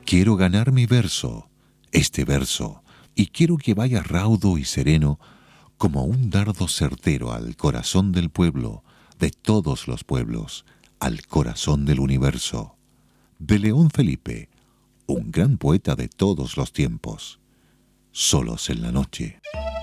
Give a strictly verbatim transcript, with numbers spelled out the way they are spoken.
Quiero ganar mi verso, este verso, y quiero que vaya raudo y sereno como un dardo certero al corazón del pueblo, de todos los pueblos, al corazón del universo. De León Felipe, un gran poeta de todos los tiempos. Solos en la noche.